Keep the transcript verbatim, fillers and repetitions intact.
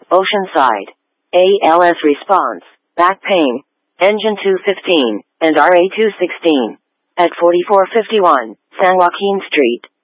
Oceanside. A L S response, back pain, engine two fifteen, and R A two sixteen. At forty-four fifty-one, San Joaquin Street.